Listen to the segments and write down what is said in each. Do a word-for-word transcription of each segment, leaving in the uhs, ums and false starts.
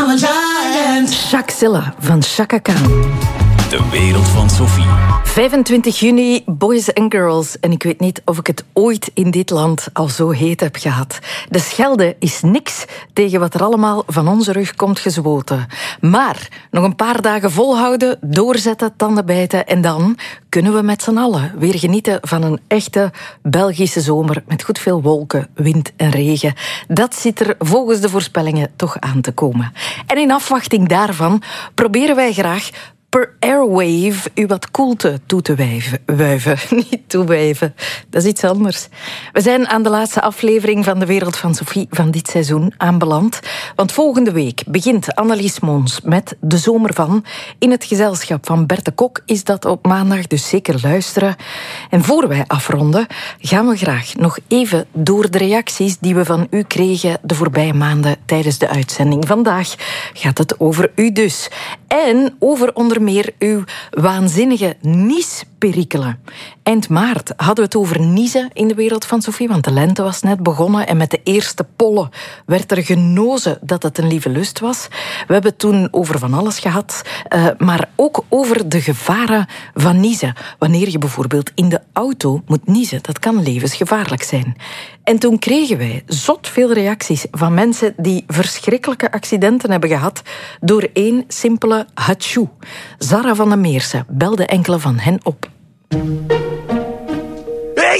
I'm a giant. Jacques Silla van Chaka Khan. De wereld van Sophie. vijfentwintig juni, boys and girls. En ik weet niet of ik het ooit in dit land al zo heet heb gehad. De Schelde is niks tegen wat er allemaal van onze rug komt gezwoten. Maar nog een paar dagen volhouden, doorzetten, tanden bijten en dan kunnen we met z'n allen weer genieten van een echte Belgische zomer met goed veel wolken, wind en regen. Dat zit er volgens de voorspellingen toch aan te komen. En in afwachting daarvan proberen wij graag per airwave u wat koelte toe te wijven. wuiven. Niet toewijven, dat is iets anders. We zijn aan de laatste aflevering van De Wereld van Sophie van dit seizoen aanbeland. Want volgende week begint Annelies Mons met De Zomer van. In het gezelschap van Bert de Kok is dat op maandag, dus zeker luisteren. En voor wij afronden, gaan we graag nog even door de reacties die we van u kregen de voorbije maanden tijdens de uitzending. Vandaag gaat het over u dus. En over onder meer uw waanzinnige niesperikelen. Eind maart hadden we het over niezen in De Wereld van Sophie, want de lente was net begonnen en met de eerste pollen werd er genozen dat het een lieve lust was. We hebben het toen over van alles gehad, uh, maar ook over de gevaren van niezen. Wanneer je bijvoorbeeld in de auto moet niezen, dat kan levensgevaarlijk zijn. En toen kregen wij zot veel reacties van mensen die verschrikkelijke accidenten hebben gehad door één simpele hatsjoe. Zara van den Meersen belde enkele van hen op. Hey!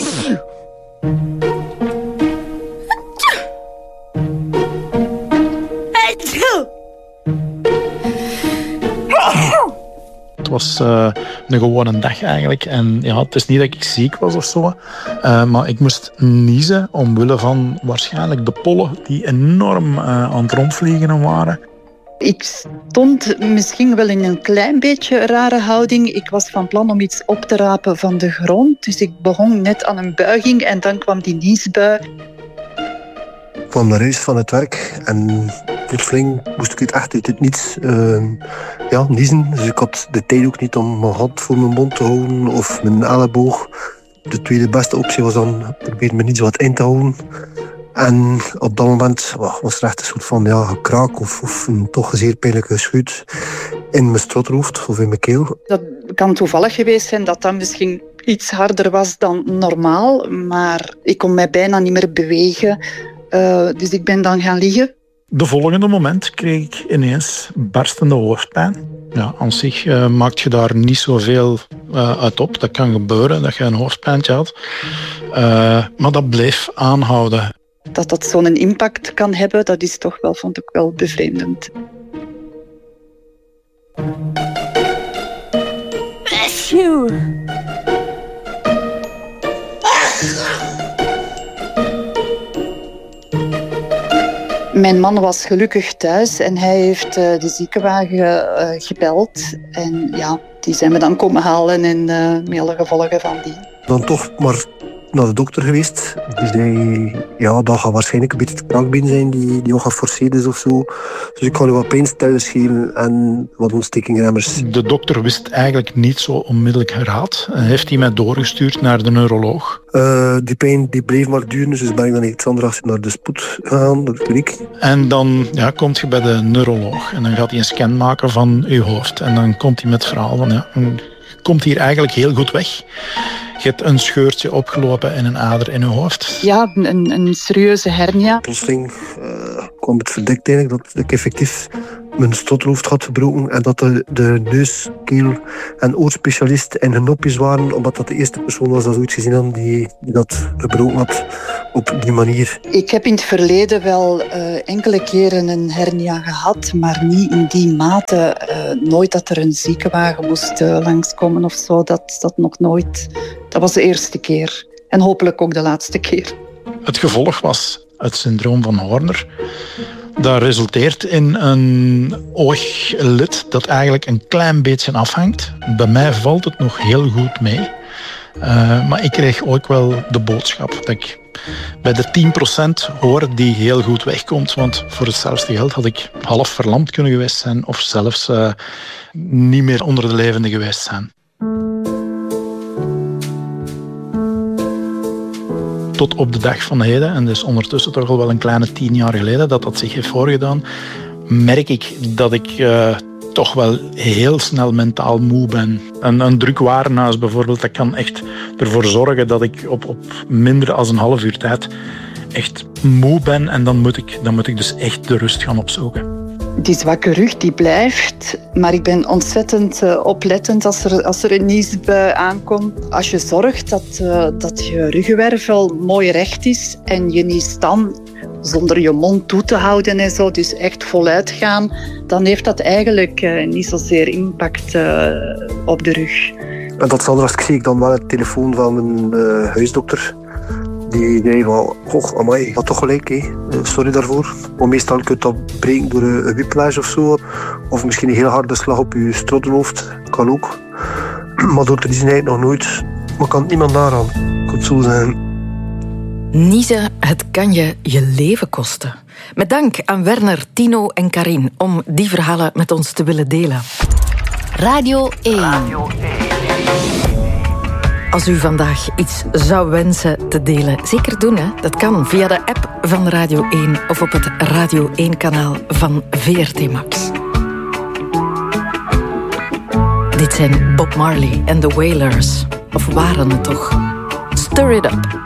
Het was uh, een gewone dag eigenlijk. En ja, het is niet dat ik ziek was of zo. Uh, maar ik moest niezen omwille van waarschijnlijk de pollen die enorm uh, aan het rondvliegen waren. Ik stond misschien wel in een klein beetje een rare houding. Ik was van plan om iets op te rapen van de grond. Dus ik begon net aan een buiging en dan kwam die niesbui. Ik kwam naar huis van het werk en plotseling moest ik het echt uit het niets uh, ja, niezen. Dus ik had de tijd ook niet om mijn hand voor mijn mond te houden of mijn elleboog. De tweede beste optie was dan proberen me niet zo wat in te houden. En op dat moment was er echt een soort van ja, kraak of, of een toch een zeer pijnlijke scheut in mijn strothoofd of in mijn keel. Dat kan toevallig geweest zijn dat dat misschien iets harder was dan normaal. Maar ik kon mij bijna niet meer bewegen. Uh, dus ik ben dan gaan liggen. De volgende moment kreeg ik ineens barstende hoofdpijn. Ja, aan zich uh, maak je daar niet zoveel uh, uit op. Dat kan gebeuren, dat je een hoofdpijntje had. Uh, maar dat bleef aanhouden. Dat dat zo'n impact kan hebben, dat is toch wel, vond ik wel bevreemdend. Mijn man was gelukkig thuis en hij heeft uh, de ziekenwagen uh, gebeld. En ja, die zijn me dan komen halen en uh, met alle gevolgen van die. Dan toch maar naar de dokter geweest. Die zei, ja, dat gaat waarschijnlijk een beetje te kraakbeen zijn, die, die ook geforceerd is of zo. Dus ik ga nu wat pijnstillers geven en wat ontstekingremmers. De dokter wist eigenlijk niet zo onmiddellijk raad. Hij heeft hij mij doorgestuurd naar de neuroloog. Uh, die pijn die bleef maar duren, dus ben ik dan iets anders naar de spoed gegaan, naar de kliniek. En dan ja, kom je bij de neuroloog en dan gaat hij een scan maken van je hoofd. En dan komt hij met het verhaal van, ja, je komt hier eigenlijk heel goed weg. Je hebt een scheurtje opgelopen en een ader in je hoofd. Ja, een, een serieuze hernia. Plotseling uh, kwam het verdikt eigenlijk dat ik effectief mijn strothoofd had gebroken en dat de, de neus, keel en oorspecialist in hun nopjes waren, omdat dat de eerste persoon was dat ooit gezien had die, die dat gebroken had op die manier. Ik heb in het verleden wel uh, enkele keren een hernia gehad, maar niet in die mate. Uh, nooit dat er een ziekenwagen moest uh, langskomen of zo. Dat, dat nog nooit. Dat was de eerste keer. En hopelijk ook de laatste keer. Het gevolg was het syndroom van Horner. Dat resulteert in een ooglid dat eigenlijk een klein beetje afhangt. Bij mij valt het nog heel goed mee. Uh, maar ik kreeg ook wel de boodschap dat ik bij de tien procent hoor die heel goed wegkomt. Want voor hetzelfde geld had ik half verlamd kunnen geweest zijn of zelfs uh, niet meer onder de levenden geweest zijn. Tot op de dag van heden, en dat is ondertussen toch al wel een kleine tien jaar geleden dat dat zich heeft voorgedaan, merk ik dat ik uh, toch wel heel snel mentaal moe ben. Een, een druk warenhuis bijvoorbeeld, dat kan echt ervoor zorgen dat ik op, op minder dan een half uur tijd echt moe ben en dan moet ik, dan moet ik dus echt de rust gaan opzoeken. Die zwakke rug die blijft, maar ik ben ontzettend uh, oplettend als er, als er een niesbui aankomt. Als je zorgt dat, uh, dat je ruggenwervel mooi recht is en je niest dan zonder je mond toe te houden en zo, dus echt voluit gaan, dan heeft dat eigenlijk uh, niet zozeer impact uh, op de rug. En tot zondag kreeg ik dan wel het telefoon van mijn uh, huisdokter. Die zei van, goh, amai, je had toch gelijk, hè. Sorry daarvoor. Maar meestal kun je dat breken door een whiplash of zo. Of misschien een heel harde slag op je strottenhoofd. Kan ook. Maar door te niezen eigenlijk nog nooit. Maar kan niemand daaraan. Ik kan het zo zeggen. Niezen, het kan je je leven kosten. Met dank aan Werner, Tino en Karin om die verhalen met ons te willen delen. Radio één. Radio één. Als u vandaag iets zou wensen te delen, zeker doen, hè? Dat kan via de app van Radio één of op het Radio één-kanaal van V R T Max. Dit zijn Bob Marley en The Wailers. Of waren het toch? Stir it up.